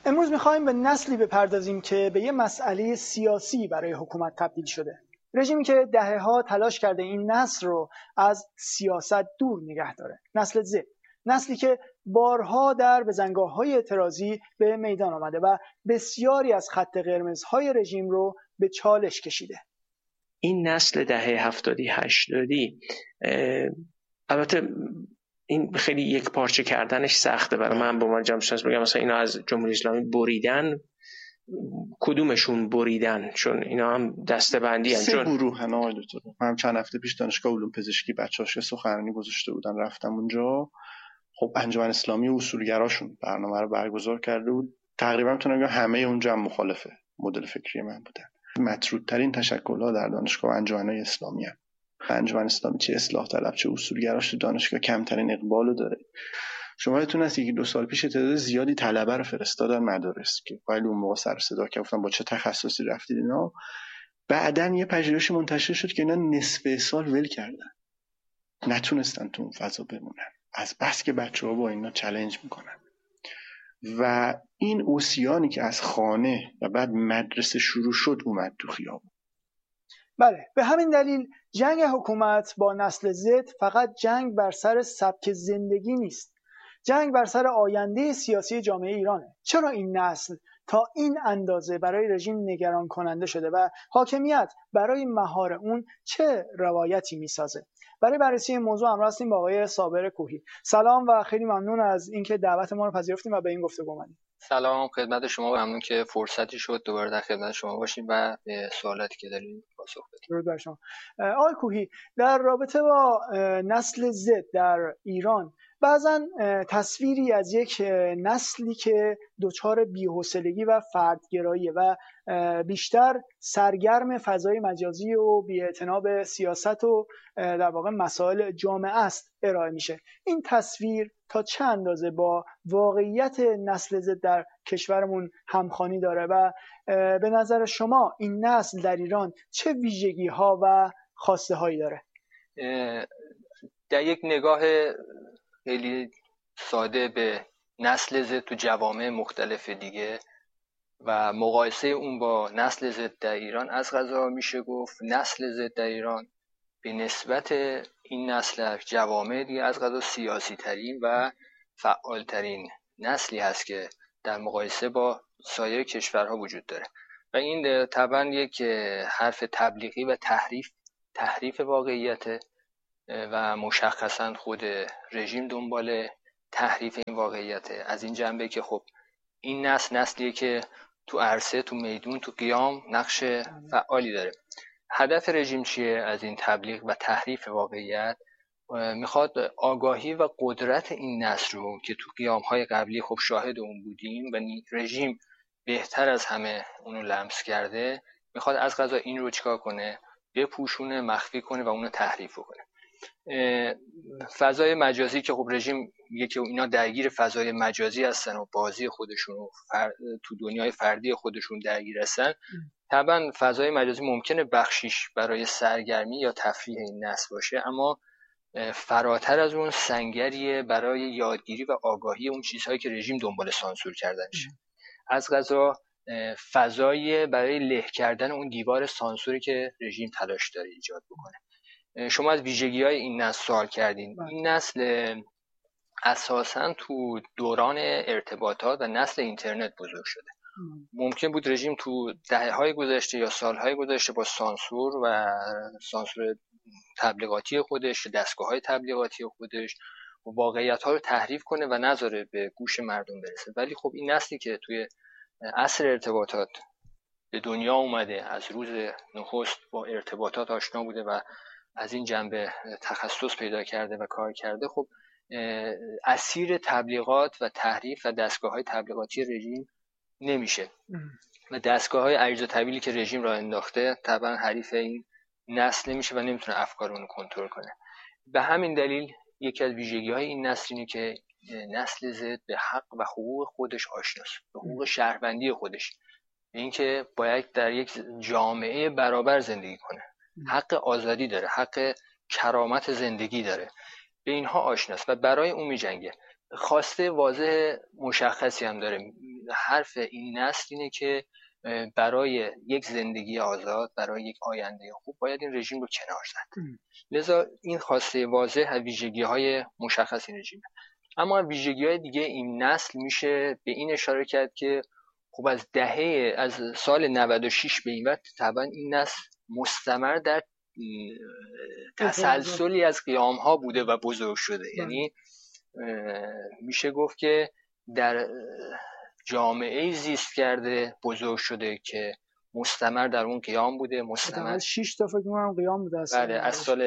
امروز می‌خوایم به نسلی بپردازیم که به یه مسئله سیاسی برای حکومت تبدیل شده. رژیمی که دهه‌ها تلاش کرده این نسل رو از سیاست دور نگه داره. نسل زد. نسلی که بارها در بزنگاه‌های اعتراضی به میدان آمده و بسیاری از خط قرمزهای رژیم رو به چالش کشیده. این نسل دهه 70 80 البته این خیلی یک پارچه کردنش سخته برای من با من جمع‌شناس بگم مثلا اینا از جمهوری اسلامی بریدن، کدومشون بریدن؟ چون اینا هم دسته‌بندی ان. سه گروه آقای دکتر. من چند هفته پیش دانشگاه علوم پزشکی بچه‌هاش سخنرانی گذاشته بودن، رفتم اونجا. خب انجمن اسلامی اصولگراشون برنامه رو برگزار کرده بود. تقریبا میتونم بگم همه اونجا مخالفه مدل فکری من بودن. مطرودترین تشکل‌ها در دانشگاه و انجمن‌های اسلامی هستند. انجمن اسلامی چه اصلاح طلب چه اصولگراش تو دانشگاه کمترین اقبالو داره. شما یادتون هست که 2 سال پیش تعداد زیادی طلبه رو فرستادن مدارس که ولی اون موقع سر صدا که گفتن با چه تخصصی رفتید اینا. بعدن یه پژوهشی منتشر شد که اینا نصف سال ول کردن، نتونستن تو اون فضا بمونن از بس که بچه‌ها با اینا چالش میکنن. و این اوسیانی که از خانه و بعد مدرسه شروع شد اومد تو خیابون. بله، به همین دلیل جنگ حکومت با نسل زد فقط جنگ بر سر سبک زندگی نیست. جنگ بر سر آینده سیاسی جامعه ایرانه. چرا این نسل تا این اندازه برای رژیم نگران کننده شده و حاکمیت برای مهار اون چه روایتی میسازه؟ برای بررسی این موضوع همراه هستیم با آقای صابر کوهی. سلام و خیلی ممنون از اینکه دعوت ما رو پذیرفتیم و به این گفتگو اومدید. سلام خدمت شما و ممنون که فرصتی شد دوباره در خدمت شما باشیم و به سوالاتی که دارین پاسخ بدیم. درود بر شما. آقای کوهی، در رابطه با نسل زد در ایران بعضا تصویری از یک نسلی که دچار بی‌حوصلگی و فردگرایی و بیشتر سرگرم فضای مجازی و بی‌اعتنا به سیاست و در واقع مسائل جامعه است ارائه میشه. این تصویر تا چه اندازه با واقعیت نسل زد در کشورمون همخوانی داره و به نظر شما این نسل در ایران چه ویژگی ها و خواسته هایی داره؟ در یک نگاه خیلی ساده به نسل زد تو جوامع مختلف دیگه و مقایسه اون با نسل زد در ایران، از قضا میشه گفت نسل زد در ایران به نسبت این نسل در جوامع دیگه از قضا سیاسی ترین و فعال ترین نسلی هست که در مقایسه با سایر کشورها وجود داره و این طبعا یک حرف تبلیغی و تحریف واقعیت و مشخصا خود رژیم دنبال تحریف این واقعیت از این جنبه که خب این نسلیه که تو عرصه، تو میدون، تو قیام نقش فعالی داره. هدف رژیم چیه از این تبلیغ و تحریف واقعیت؟ میخواد آگاهی و قدرت این نسل رو که تو قیام‌های قبلی خب شاهد اون بودیم و رژیم بهتر از همه اونو لمس کرده، میخواد از قضا این رو چیکار کنه؟ بپوشونه، مخفی کنه و اونو تحریف کنه. فضای مجازی که خب رژیم میگه که اینا درگیر فضای مجازی هستن و بازی خودشون و تو دنیای فردی خودشون درگیر هستن، طبعا فضای مجازی ممکنه بخشیش برای سرگرمی یا تفریح این نسل باشه، اما فراتر از اون سنگریه برای یادگیری و آگاهی اون چیزهایی که رژیم دنبال سانسور کردنشه. از قضا فضای برای له کردن اون دیوار سانسوری که رژیم تلاش داره ایجاد بکنه. شما از ویژگی‌های این نسل سوال کردین. این نسل اساساً تو دوران ارتباطات و نسل اینترنت بزرگ شده. ممکن بود رژیم تو دهه‌های گذشته یا سال‌های گذشته با سانسور تبلیغاتی خودش، دستگاه‌های تبلیغاتی خودش واقعیت‌ها رو تحریف کنه و نذاره به گوش مردم برسه. ولی خب این نسلی که توی عصر ارتباطات به دنیا اومده، از روز نخست با ارتباطات آشنا بوده و از این جنبه تخصص پیدا کرده و کار کرده، خب اسیر تبلیغات و تحریف و دستگاه‌های تبلیغاتی رژیم نمیشه و دستگاه‌های عریض و طویلی که رژیم را انداخته طبعا حریف این نسل نمیشه و نمیتونه افکار اون رو کنترل کنه. به همین دلیل یکی از ویژگی‌های این نسل اینه که نسل زد به حق و حقوق خودش آشناست، به حقوق شهروندی خودش، اینکه باید در یک جامعه برابر زندگی کنه، حق آزادی داره، حق کرامت زندگی داره، به اینها آشناست و برای اون میجنگه. خواسته واضح مشخصی هم داره. حرف این نسل اینه که برای یک زندگی آزاد، برای یک آینده خوب باید این رژیم رو کنار زد. لذا این خواسته واضح از ویژگی‌های مشخص این رژیمه. اما ویژگی‌های دیگه این نسل میشه به این اشاره کرد که خب از سال 96 به این وقت طبعا این نسل مستمر در تسلسلی از قیام‌ها بوده و بزرگ شده. یعنی میشه گفت که در جامعه زیست کرده، بزرگ شده که مستمر در اون قیام بوده، مستمر 6 تا فکر می‌کنم قیام بوده. بله، از سال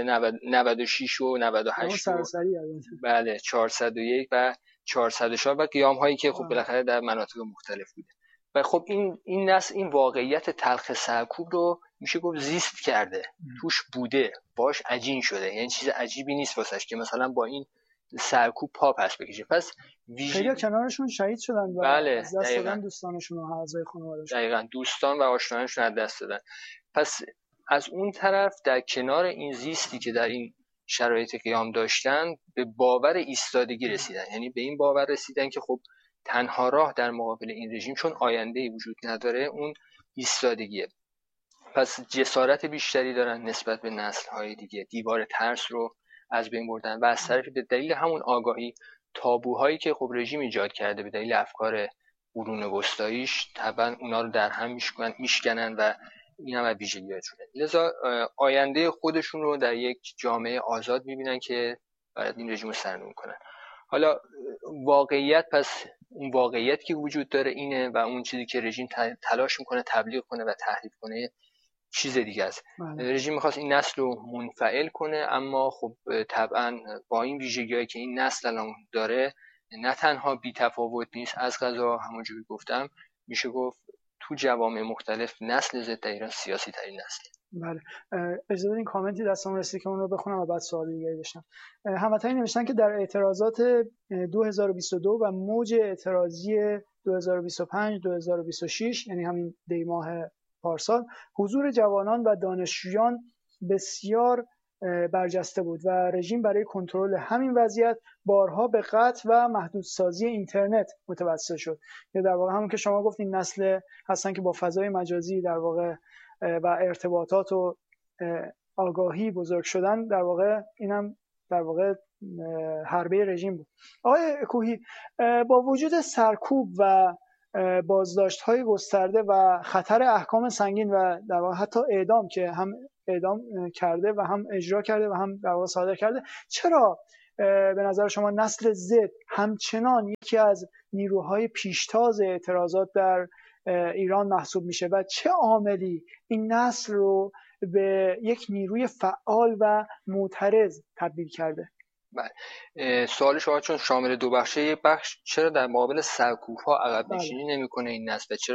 96 و 98 و بله 401 و 404 و قیام هایی که خب بالاخره در مناطق مختلف بوده. و خب این نسل این واقعیت تلخ سرکوب رو میشه گفت زیست کرده، توش بوده، باش عجین شده. یعنی چیز عجیبی نیست واسش که مثلا با این سرکوب پا پس بکشه. پس خیلی کنارشون شهید شدن و بله، از دست دادن دوستانشون و اعضای خانواده‌شون. دقیقاً دوستان و آشنایانشون از دست دادن. پس از اون طرف در کنار این زیستی که در این شرایط قیام داشتن به باور ایستادگی رسیدن. یعنی به این باور رسیدن که خب تنها راه در مقابل این رژیم، چون آینده‌ای وجود نداره، اون ایستادگیه. پس جسارت بیشتری دارن نسبت به نسل‌های دیگه، دیوار ترس رو از بین بردن و از طرفی به دلیل همون آگاهی تابوهایی که خب رژیم ایجاد کرده به دلیل افکار قرون وسطاییش، طبعا اونا رو در هم میشکنن و این هم از ویژگی‌هاشونه. لذا آینده خودشون رو در یک جامعه آزاد می‌بینن که باید این رژیم رو سرنگون کنن. حالا واقعیت، پس اون واقعیت که وجود داره اینه و اون چیزی که رژیم تلاش میکنه تبلیغ کنه و تحریف کنه چیز دیگه است. رژیم میخواست این نسل رو منفعل کنه، اما خب طبعا با این ویژگی‌هایی که این نسل الان داره نه تنها بی تفاوت نیست، از قضا همونجوری گفتم میشه گفت تو جوامع مختلف نسل ضد ایران سیاسی ترین نسله. بله، اجازه بدین کامنتی دستم رسید که اون رو بخونم و بعد سوال دیگه داشتم. هموطنی نوشتن که در اعتراضات 2022 و موج اعتراضی 2025 2026 یعنی همین دی ماه پارسال حضور جوانان و دانشجویان بسیار برجسته بود و رژیم برای کنترل همین وضعیت بارها به قطع و محدودسازی اینترنت متوسل شد. یا در واقع همون که شما گفتین نسل هستن که با فضای مجازی در واقع و ارتباطات و آگاهی بزرگ شدن، در واقع اینم در واقع حربه رژیم بود. آقای کوهی، با وجود سرکوب و بازداشت‌های گسترده و خطر احکام سنگین و در واقع حتی اعدام که هم اعدام کرده و هم اجرا کرده و هم در واقع صادر کرده، چرا به نظر شما نسل زد همچنان یکی از نیروهای پیشتاز اعتراضات در ایران محسوب میشه و چه عاملی این نسل رو به یک نیروی فعال و معترض تبدیل کرده؟ بله، سوال شما چون شامل دو بخشه، یک بخش چرا در مقابل سرکوب‌ها عقب نشینی نمی‌کنه این نسل و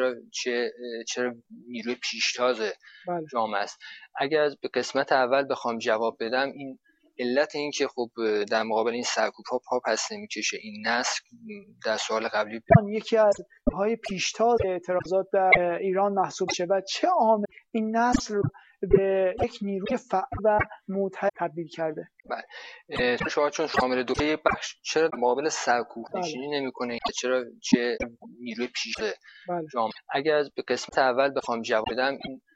چرا نیروی پیشتاز جامعه است؟ اگر به قسمت اول بخوام جواب بدم، این علت این که خب در مقابل این سرکوب‌ها پا پس نمی‌کشه این نسل در سوال قبلی یکی از های پیشتاز اعتراضات در ایران محسوب شه و چه عامل این نسل رو به یک نیروی فعال و معترض تبدیل کرده؟ بله، شما چون شامل دو بخش چرا مقابل سرکوب نشینی نمی‌کنه، چرا نیروی پیشتاز جامعه؟ اگر به قسمت اول بخوام جواب بدم، این